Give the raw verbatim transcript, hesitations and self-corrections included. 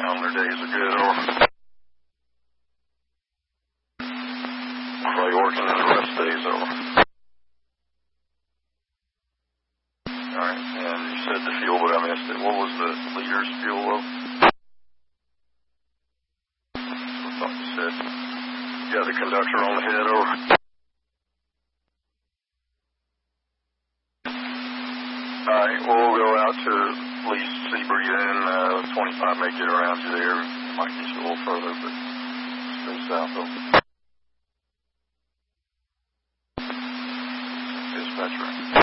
Calendar days are good, or are you working in the rest days, or? Alright, and you said the fuel, but I missed it. What was the liters fuel low? I thought you said. You got the conductor on the head, over. Alright, well, we'll go out to at least Seabreeze and uh, twenty-five may get around you there. Might get you a little further, but stay south of dispatcher.